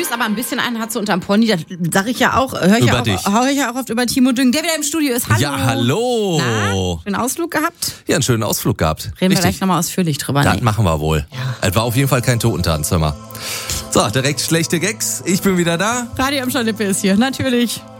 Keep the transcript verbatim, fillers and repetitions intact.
süß, aber ein bisschen einen hat so unterm Pony. Das sag ich ja auch, höre ich, ja auch, hör ich ja auch oft über Timo Düngen, der wieder im Studio ist. Hallo. Ja, hallo. Na, schönen Ausflug gehabt? Ja, einen schönen Ausflug gehabt. Reden Richtig. wir gleich nochmal ausführlich drüber. Das nee. machen wir wohl. Ja. Es war auf jeden Fall kein Totentanz, hör mal. So, direkt schlechte Gags. Ich bin wieder da. Radio am Schalippe ist hier, natürlich.